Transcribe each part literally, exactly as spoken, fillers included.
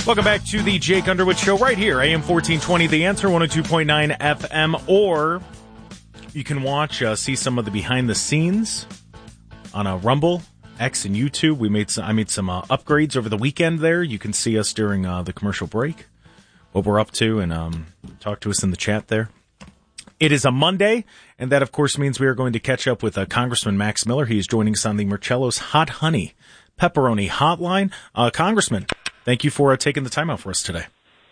Welcome back to the Jake Underwood Show right here, A M fourteen twenty, The Answer, one oh two point nine F M, or you can watch, uh, see some of the behind the scenes on a Rumble, X, and YouTube. We made some, I made some uh, upgrades over the weekend there. You can see us during uh, the commercial break, what we're up to, and um, talk to us in the chat there. It is a Monday, and that, of course, means we are going to catch up with uh, Congressman Max Miller. He is joining us on the Marcello's Hot Honey Pepperoni Hotline. Uh, Congressman, thank you for uh, taking the time out for us today.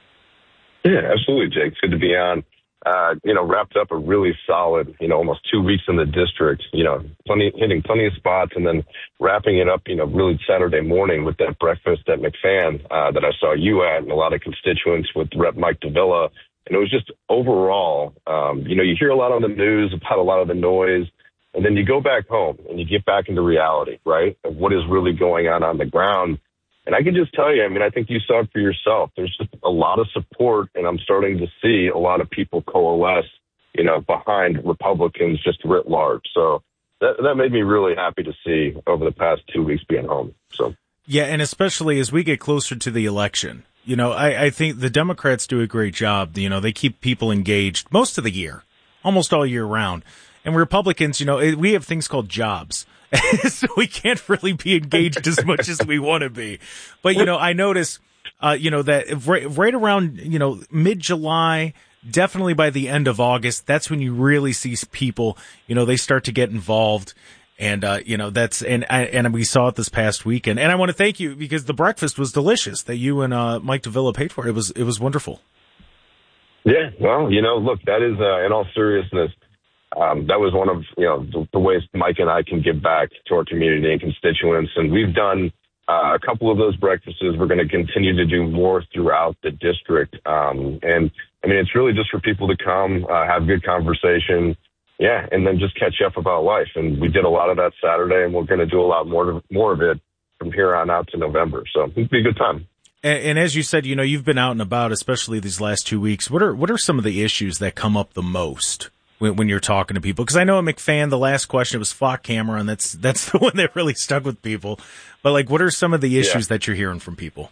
Yeah, absolutely, Jake. It's good to be on. Uh, you know, wrapped up a really solid, you know, almost two weeks in the district, you know, plenty, hitting plenty of spots, and then wrapping it up, you know, really Saturday morning with that breakfast at McFan uh, that I saw you at, and a lot of constituents with Representative Mike Davila. And it was just overall, um, you know, you hear a lot on the news about a lot of the noise, and then you go back home and you get back into reality, right, of what is really going on on the ground. And I can just tell you, I mean, I think you saw it for yourself. There's just a lot of support, and I'm starting to see a lot of people coalesce, you know, behind Republicans just writ large. So that, that made me really happy to see over the past two weeks being home. So yeah, and especially as we get closer to the election. You know, I, I think the Democrats do a great job. You know, they keep people engaged most of the year, almost all year round. And Republicans, you know, we have things called jobs. So we can't really be engaged as much as we want to be. But, you know, I notice, uh, you know, that right, right around, you know, mid-July, definitely by the end of August, that's when you really see people, you know, they start to get involved. And, uh, you know, that's, and, and we saw it this past weekend. And I want to thank you because the breakfast was delicious that you and, uh, Mike Davila paid for. It was, it was wonderful. Yeah. Well, you know, look, that is, uh, in all seriousness, um, that was one of, you know, the, the ways Mike and I can give back to our community and constituents. And we've done, uh, a couple of those breakfasts. We're going to continue to do more throughout the district. Um, and I mean, it's really just for people to come, uh, have good conversation. Yeah, and then just catch up about life. And we did a lot of that Saturday, and we're going to do a lot more more of it from here on out to November. So it'll be a good time. And, and as you said, you know, you've been out and about, especially these last two weeks. What are what are some of the issues that come up the most when, when you're talking to people? Because I know at McFan, the last question, it was flock camera, and that's that's the one that really stuck with people. But, like, what are some of the issues yeah. that you're hearing from people?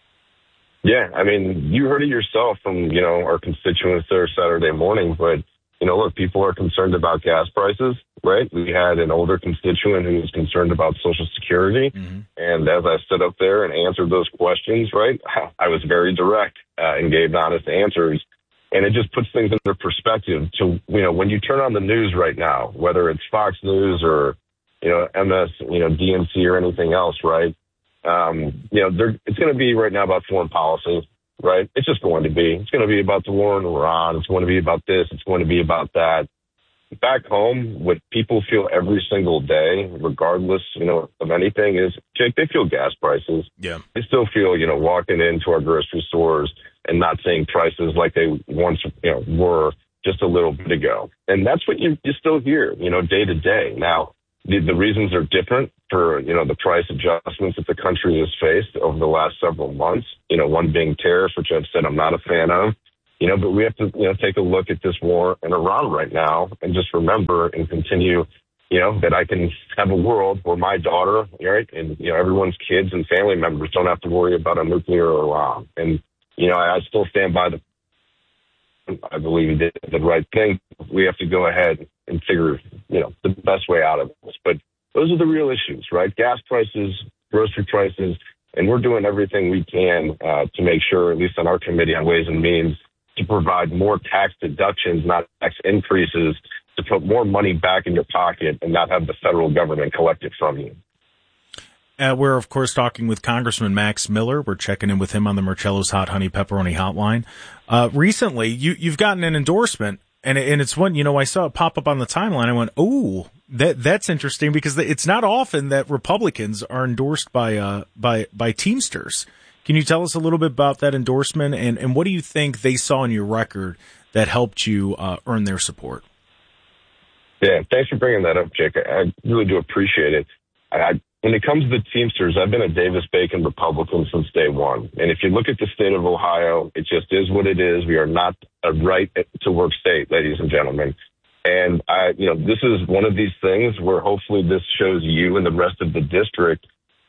Yeah, I mean, you heard it yourself from, you know, our constituents there Saturday morning, but you know, look, people are concerned about gas prices, right? We had an older constituent who was concerned about Social Security. Mm-hmm. And as I stood up there and answered those questions, right, I was very direct uh, and gave honest answers. And it just puts things into perspective to, you know, when you turn on the news right now, whether it's Fox News or, you know, M S, you know, D N C or anything else, right? Um, you know, there, it's going to be right now about foreign policy. Right? It's just going to be. It's going to be about the war in Iran. It's going to be about this. It's going to be about that. Back home, what people feel every single day, regardless, you know, of anything is, Jake, they feel gas prices. Yeah. They still feel, you know, walking into our grocery stores and not seeing prices like they once, you know, were just a little bit ago. And that's what you, you still hear, you know, day to day. Now, the, the reasons are different for, you know, the price adjustments that the country has faced over the last several months, you know, one being tariffs, which I've said I'm not a fan of, you know, but we have to, you know, take a look at this war in Iran right now and just remember and continue, you know, that I can have a world where my daughter, right, and, you know, everyone's kids and family members don't have to worry about a nuclear Iran. And, you know, I, I still stand by the, I believe he did the right thing. We have to go ahead and figure, you know, the best way out of this. But those are the real issues, right? Gas prices, grocery prices, and we're doing everything we can uh, to make sure, at least on our committee on Ways and Means, to provide more tax deductions, not tax increases, to put more money back in your pocket and not have the federal government collect it from you. Uh, we're, of course, talking with Congressman Max Miller. We're checking in with him on the Marcello's Hot Honey Pepperoni Hotline. Uh, recently, you, you've gotten an endorsement, and, and it's one, you know, I saw it pop up on the timeline. I went, oh, that that's interesting because it's not often that Republicans are endorsed by uh, by by Teamsters. Can you tell us a little bit about that endorsement, and, and what do you think they saw in your record that helped you uh, earn their support? Yeah, thanks for bringing that up, Jake. I, I really do appreciate it. I, I When it comes to the Teamsters, I've been a Davis-Bacon Republican since day one. And if you look at the state of Ohio, it just is what it is. We are not a right-to-work state, ladies and gentlemen. And, I, you know, this is one of these things where hopefully this shows you and the rest of the district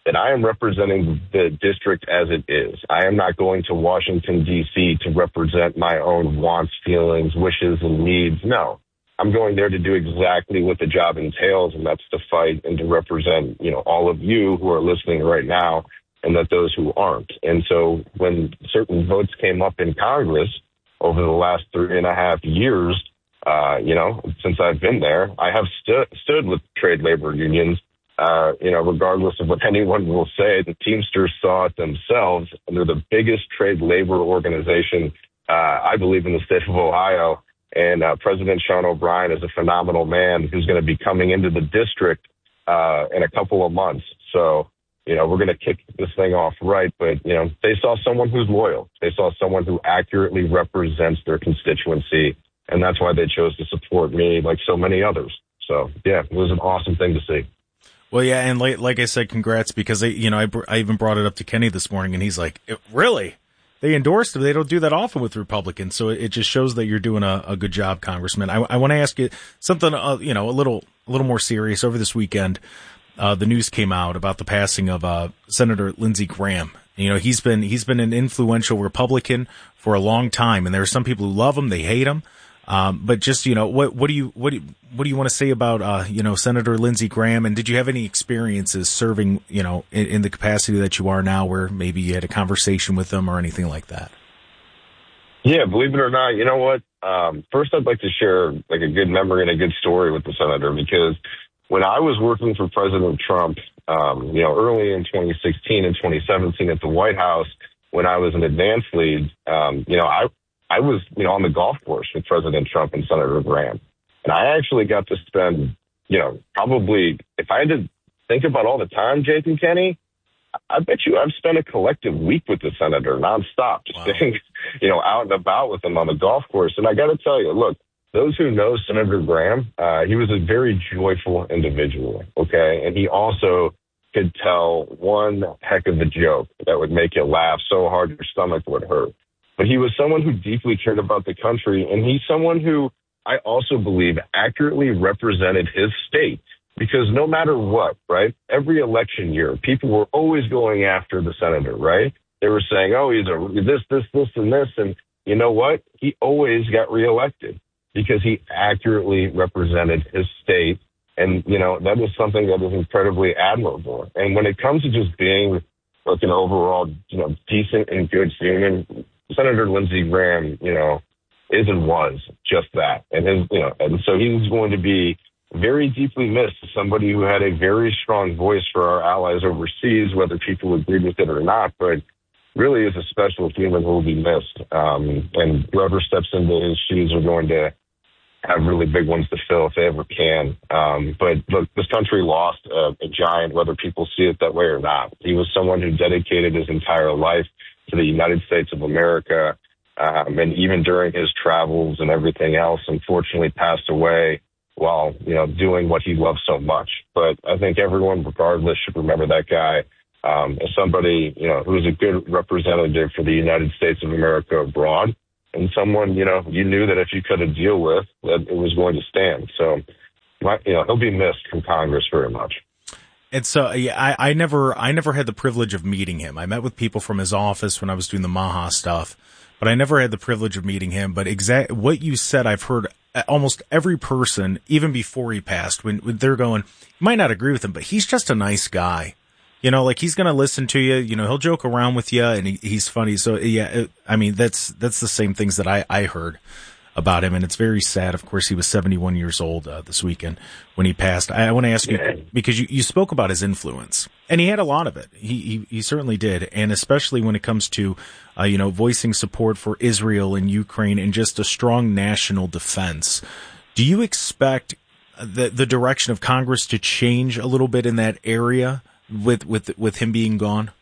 that I am representing the district as it is. I am not going to Washington, D C to represent my own wants, feelings, wishes, and needs. No, I'm going there to do exactly what the job entails, and that's to fight and to represent, you know, all of you who are listening right now, and that those who aren't. And so when certain votes came up in Congress over the last three and a half years, uh, you know, since I've been there, I have stu- stood with trade labor unions. Uh, you know, regardless of what anyone will say, the Teamsters saw it themselves. And they're the biggest trade labor organization, uh, I believe, in the state of Ohio. And uh, President Sean O'Brien is a phenomenal man who's going to be coming into the district uh, in a couple of months. So, you know, we're going to kick this thing off right. But, you know, they saw someone who's loyal. They saw someone who accurately represents their constituency. And that's why they chose to support me like so many others. So, yeah, it was an awesome thing to see. Well, yeah, and like, like I said, congrats, because, I, you know, I, I even brought it up to Kenny this morning, and he's like, really? They endorsed him. They don't do that often with Republicans, so it, it just shows that you're doing a, a good job, Congressman. I, I want to ask you something, uh, you know, a little a little more serious. Over this weekend, uh, the news came out about the passing of uh, Senator Lindsey Graham. You know, he's been he's been an influential Republican for a long time, and there are some people who love him, they hate him. Um, but just, you know, what, what do you, what do you, what do you want to say about, uh, you know, Senator Lindsey Graham? And did you have any experiences serving, you know, in, in the capacity that you are now, where maybe you had a conversation with them or anything like that? Yeah, believe it or not, you know what? Um, first, I'd like to share like a good memory and a good story with the senator, because when I was working for President Trump, um, you know, early in twenty sixteen and twenty seventeen at the White House, when I was an advance lead, um, you know, I, I was, you know, on the golf course with President Trump and Senator Graham. And I actually got to spend, you know, probably, if I had to think about all the time, Jake and Kenny, I bet you I've spent a collective week with the senator nonstop, just wow. staying, you know, out and about with him on the golf course. And I got to tell you, look, those who know Senator Graham, uh, he was a very joyful individual, okay? And he also could tell one heck of a joke that would make you laugh so hard your stomach would hurt. But he was someone who deeply cared about the country, and he's someone who I also believe accurately represented his state, because no matter what, right, every election year, people were always going after the senator, right? They were saying, oh, he's a this, this, this, and this, and you know what? He always got reelected because he accurately represented his state, and, you know, that is something that is incredibly admirable. And when it comes to just being like an overall, you know, decent and good human, Senator Lindsey Graham, you know, is and was just that. And his, you know, and so he's going to be very deeply missed, somebody who had a very strong voice for our allies overseas, whether people agreed with it or not, but really is a special human who will be missed. Um, and whoever steps into his shoes are going to have really big ones to fill if they ever can. Um, but look, this country lost a, a giant, whether people see it that way or not. He was someone who dedicated his entire life to the United States of America. Um, and even during his travels and everything else, unfortunately passed away while, you know, doing what he loved so much. But I think everyone, regardless, should remember that guy um, as somebody, you know, who was a good representative for the United States of America abroad, and someone, you know, you knew that if you cut a deal with, that it was going to stand. So, you know, he'll be missed from Congress very much. And so, yeah, I, I never, I never had the privilege of meeting him. I met with people from his office when I was doing the Maha stuff, but I never had the privilege of meeting him. But exact what you said, I've heard almost every person, even before he passed, when, when they're going, you might not agree with him, but he's just a nice guy. You know, like, he's going to listen to you, you know, he'll joke around with you, and he, he's funny. So, yeah, it, I mean, that's, that's the same things that I, I heard about him. And it's very sad. Of course, he was seventy-one years old uh, this weekend when he passed. I, I want to ask you, because you, you spoke about his influence, and he had a lot of it. He, he, he certainly did. And especially when it comes to, uh, you know, voicing support for Israel and Ukraine and just a strong national defense. Do you expect the, the direction of Congress to change a little bit in that area with, with, with him being gone?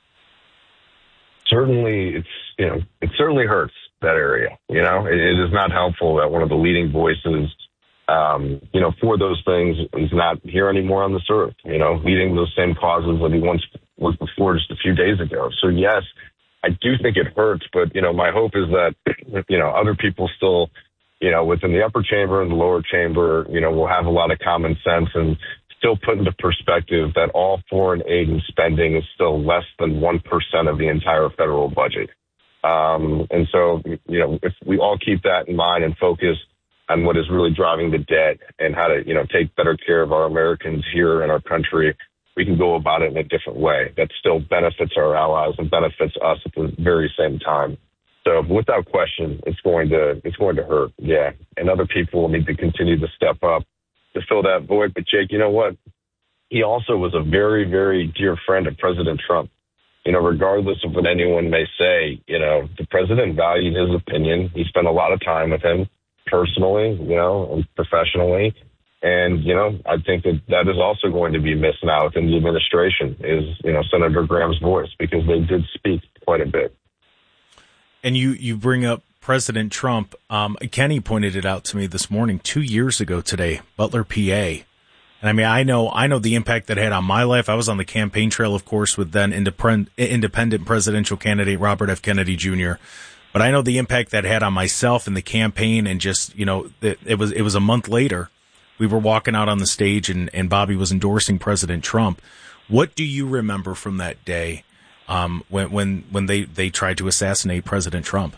Certainly, it's, you know, it certainly hurts that area. You know, it, it is not helpful that one of the leading voices, um, you know, for those things is not here anymore on this earth, you know, leading those same causes that he once was before just a few days ago. So, yes, I do think it hurts, but, you know, my hope is that, you know, other people still, you know, within the upper chamber and the lower chamber, you know, will have a lot of common sense and still put into perspective that all foreign aid and spending is still less than one percent of the entire federal budget. Um, and so, you know, if we all keep that in mind and focus on what is really driving the debt and how to, you know, take better care of our Americans here in our country, we can go about it in a different way that still benefits our allies and benefits us at the very same time. So without question, it's going to it's going to hurt. Yeah. And other people will need to continue to step up to fill that void. But Jake, you know what? He also was a very, very dear friend of President Trump. You know, regardless of what anyone may say, you know, the president valued his opinion. He spent a lot of time with him personally, you know, and professionally. And, you know, I think that that is also going to be missed now within the administration is, you know, Senator Graham's voice, because they did speak quite a bit. And you, you bring up President Trump. Um, Kenny pointed it out to me this morning, two years ago today, Butler, P A. And I mean, I know, I know the impact that had on my life. I was on the campaign trail, of course, with then independent, independent presidential candidate Robert F. Kennedy Junior But I know the impact that had on myself and the campaign, and just, you know, it, it was, it was a month later. We were walking out on the stage and, and Bobby was endorsing President Trump. What do you remember from that day, um, when, when, when they, they tried to assassinate President Trump?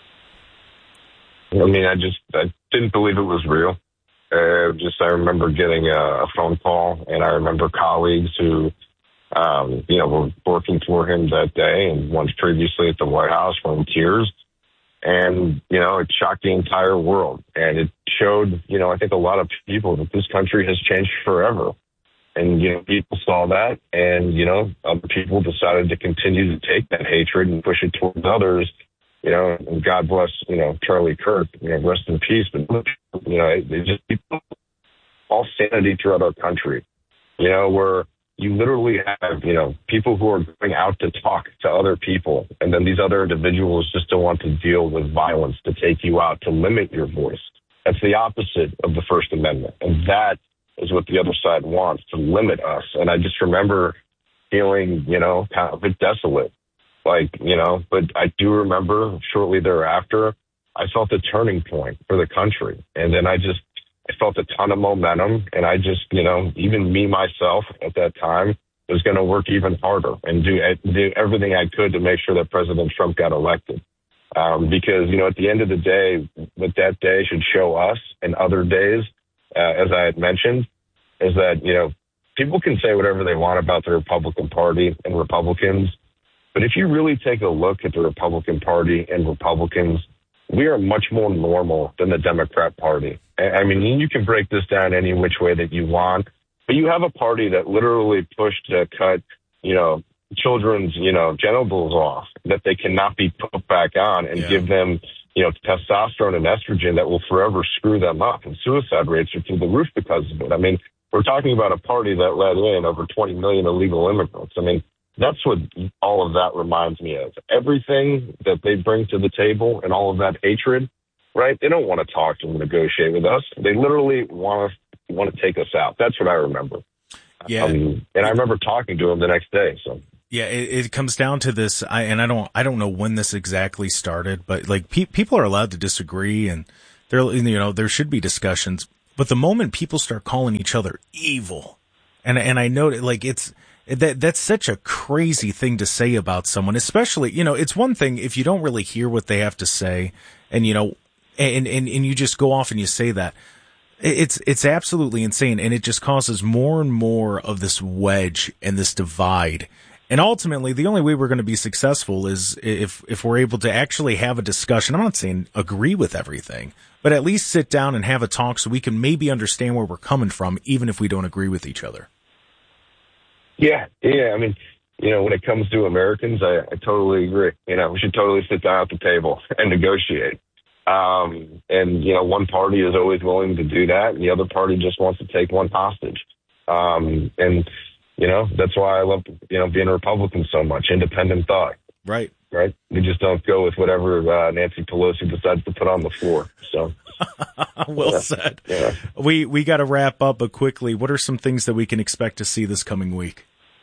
I mean, I just, I didn't believe it was real. Uh, just, I remember getting a, a phone call, and I remember colleagues who, um, you know, were working for him that day and once previously at the White House were in tears. And, you know, it shocked the entire world. And it showed, you know, I think a lot of people that this country has changed forever. And, you know, people saw that, and, you know, other people decided to continue to take that hatred and push it towards others. You know, and God bless, you know, Charlie Kirk, you know, rest in peace. But, you know, they just people, all sanity throughout our country, you know, where you literally have, you know, people who are going out to talk to other people. And then these other individuals just don't want to deal with violence, to take you out, to limit your voice. That's the opposite of the First Amendment. And that is what the other side wants, to limit us. And I just remember feeling, you know, kind of a bit desolate. Like, you know, but I do remember shortly thereafter, I felt a turning point for the country. And then I just, I felt a ton of momentum. And I just, you know, even me, myself at that time was going to work even harder and do, do everything I could to make sure that President Trump got elected. Um, because, you know, at the end of the day, what that day should show us and other days, uh, as I had mentioned, is that, you know, people can say whatever they want about the Republican Party and Republicans. But if you really take a look at the Republican Party and Republicans, we are much more normal than the Democrat Party. I mean, you can break this down any which way that you want, but you have a party that literally pushed to cut, you know, children's, you know, genitals off, that they cannot be put back on, and yeah. give them, you know, testosterone and estrogen that will forever screw them up. And suicide rates are through the roof because of it. I mean, we're talking about a party that let in over twenty million illegal immigrants. I mean, that's what all of that reminds me of. Everything that they bring to the table and all of that hatred, right? They don't want to talk to and negotiate with us. They literally want to want to take us out. That's what I remember. Yeah, um, and I remember talking to him the next day. So yeah, it, it comes down to this. I, and I don't, I don't know when this exactly started, but like pe- people are allowed to disagree, and there, you know, there should be discussions. But the moment people start calling each other evil, and and I know like it's. That that's such a crazy thing to say about someone, especially, you know, it's one thing if you don't really hear what they have to say, and, you know, and, and, and you just go off and you say that. It's, it's absolutely insane. And it just causes more and more of this wedge and this divide. And ultimately, the only way we're going to be successful is if, if we're able to actually have a discussion. I'm not saying agree with everything, but at least sit down and have a talk so we can maybe understand where we're coming from, even if we don't agree with each other. Yeah, yeah. I mean, you know, when it comes to Americans, I, I totally agree. You know, we should totally sit down at the table and negotiate. Um, and, you know, one party is always willing to do that, and the other party just wants to take one hostage. Um, and, you know, that's why I love, you know, being a Republican so much, independent thought. Right. Right. We just don't go with whatever uh, Nancy Pelosi decides to put on the floor. So. Well yeah. said. Yeah. We, we got to wrap up, but quickly, what are some things that we can expect to see this coming week?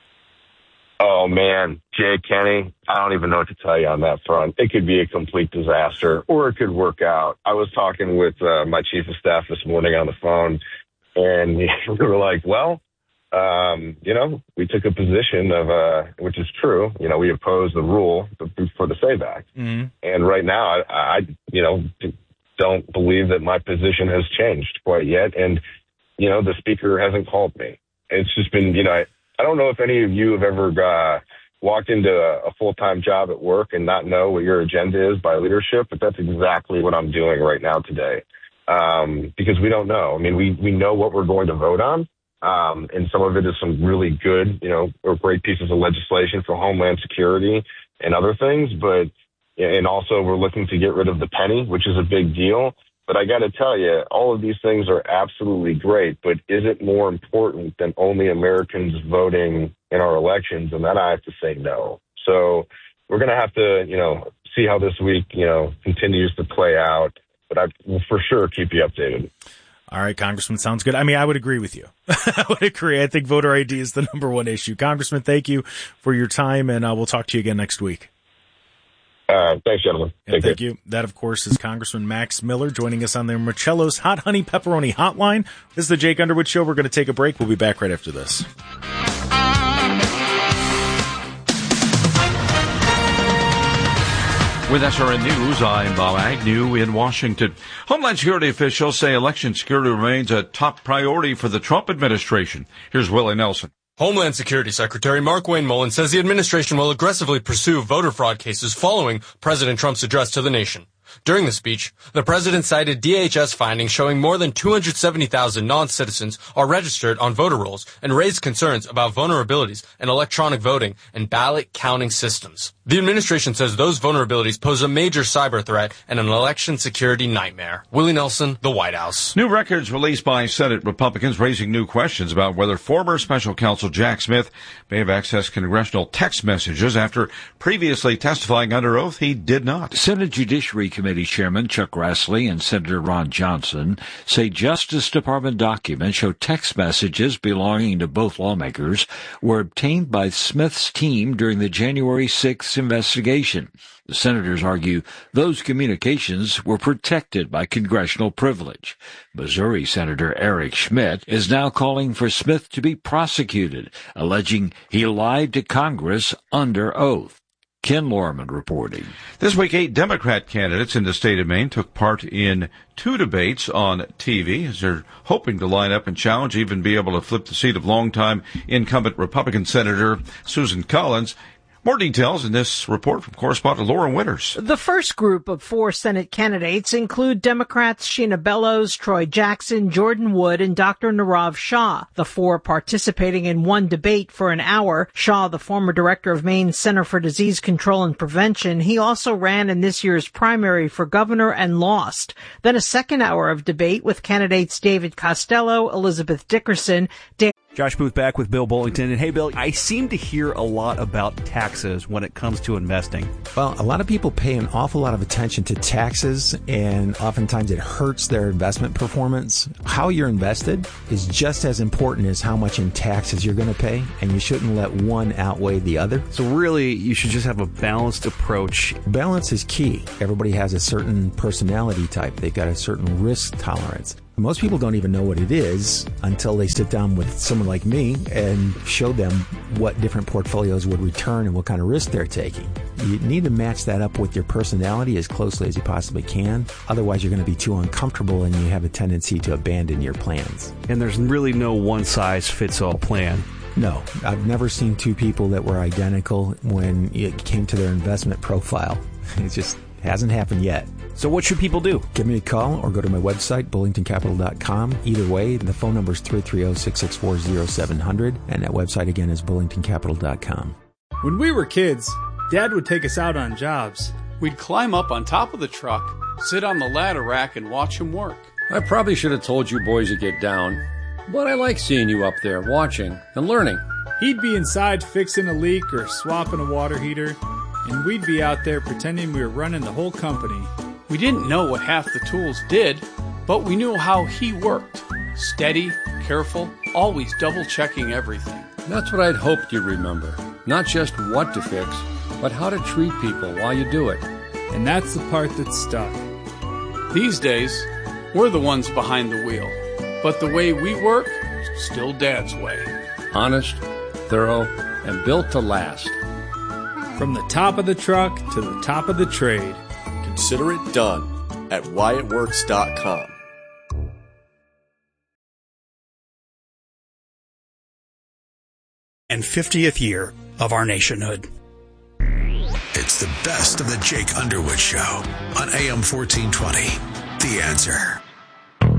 Oh, man, Jay, Kenny, I don't even know what to tell you on that front. It could be a complete disaster, or it could work out. I was talking with uh, my chief of staff this morning on the phone, and we were like, well, um, you know, we took a position of, uh, which is true, you know, we oppose the rule for the SAVE Act. Mm-hmm. And right now, I, I, you know, don't believe that my position has changed quite yet. And, you know, the speaker hasn't called me. It's just been, you know, I, I don't know if any of you have ever uh, walked into a, a full-time job at work and not know what your agenda is by leadership, but that's exactly what I'm doing right now today. Um, because we don't know. I mean, we, we know what we're going to vote on. Um, and some of it is some really good, you know, or great pieces of legislation for Homeland Security and other things. But, and also we're looking to get rid of the penny, which is a big deal. But I got to tell you, all of these things are absolutely great. But is it more important than only Americans voting in our elections? And then I have to say no. So we're going to have to, you know, see how this week, you know, continues to play out. But I will for sure keep you updated. All right, Congressman, sounds good. I mean, I would agree with you. I would agree. I think voter I D is the number one issue. Congressman, thank you for your time, and uh, we'll talk to you again next week. Uh, thanks, gentlemen. Thank care. you. That, of course, is Congressman Max Miller joining us on the Marcello's Hot Honey Pepperoni Hotline. This is the Jake Underwood Show. We're going to take a break. We'll be back right after this. With S R N News, I'm Bob Agnew in Washington. Homeland Security officials say election security remains a top priority for the Trump administration. Here's Willie Nelson. Homeland Security Secretary Markwayne Mullin says the administration will aggressively pursue voter fraud cases following President Trump's address to the nation. During the speech, the president cited D H S findings showing more than two hundred seventy thousand non-citizens are registered on voter rolls and raised concerns about vulnerabilities in electronic voting and ballot counting systems. The administration says those vulnerabilities pose a major cyber threat and an election security nightmare. Willie Nelson, the White House. New records released by Senate Republicans raising new questions about whether former special counsel Jack Smith may have accessed congressional text messages after previously testifying under oath he did not. Senate Judiciary Committee Chairman Chuck Grassley and Senator Ron Johnson say Justice Department documents show text messages belonging to both lawmakers were obtained by Smith's team during the January sixth investigation. The senators argue those communications were protected by congressional privilege. Missouri Senator Eric Schmidt is now calling for Smith to be prosecuted, alleging he lied to Congress under oath. Ken Lorman reporting. This week, eight Democrat candidates in the state of Maine took part in two debates on T V as they're hoping to line up and challenge, even be able to flip the seat of longtime incumbent Republican Senator Susan Collins. More details in this report from correspondent Laura Winters. The first group of four Senate candidates include Democrats Sheena Bellows, Troy Jackson, Jordan Wood, and Doctor Nirav Shah. The four participating in one debate for an hour. Shah, the former director of Maine's Center for Disease Control and Prevention, he also ran in this year's primary for governor and lost. Then a second hour of debate with candidates David Costello, Elizabeth Dickerson, Dan- Josh Booth back with Bill Bullington. And hey, Bill, I seem to hear a lot about taxes when it comes to investing. Well, a lot of people pay an awful lot of attention to taxes, and oftentimes it hurts their investment performance. How you're invested is just as important as how much in taxes you're going to pay, and you shouldn't let one outweigh the other. So really, you should just have a balanced approach. Balance is key. Everybody has a certain personality type. They've got a certain risk tolerance. Most people don't even know what it is until they sit down with someone like me and show them what different portfolios would return and what kind of risk they're taking. You need to match that up with your personality as closely as you possibly can. Otherwise, you're going to be too uncomfortable and you have a tendency to abandon your plans. And there's really no one-size-fits-all plan. No, I've never seen two people that were identical when it came to their investment profile. It just hasn't happened yet. So what should people do? Give me a call or go to my website, bullington capital dot com. Either way, the phone number is three three zero, six six four, zero seven zero zero, and that website again is bullington capital dot com. When we were kids, Dad would take us out on jobs. We'd climb up on top of the truck, sit on the ladder rack, and watch him work. I probably should have told you boys to get down, but I like seeing you up there watching and learning. He'd be inside fixing a leak or swapping a water heater, and we'd be out there pretending we were running the whole company. We didn't know what half the tools did, but we knew how he worked. Steady, careful, always double-checking everything. That's what I'd hoped you'd remember. Not just what to fix, but how to treat people while you do it. And that's the part that stuck. These days, we're the ones behind the wheel. But the way we work, still Dad's way. Honest, thorough, and built to last. From the top of the truck to the top of the trade. Consider it done at Wyatt Works dot com. And fiftieth year of our nationhood. It's the best of the Jake Underwood Show on A M fourteen twenty. The Answer.